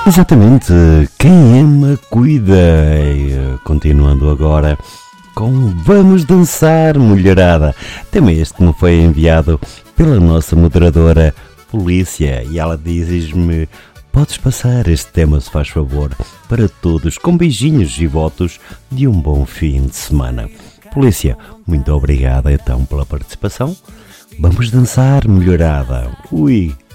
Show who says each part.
Speaker 1: Exatamente, quem ama cuida. E, continuando agora com Vamos Dançar, mulherada. Tema este que me foi enviado pela nossa moderadora Polícia e ela diz-me: podes passar este tema, se faz favor, para todos, com beijinhos e votos de um bom fim de semana. Polícia, muito obrigada então pela participação. Vamos dançar, mulherada. Ui!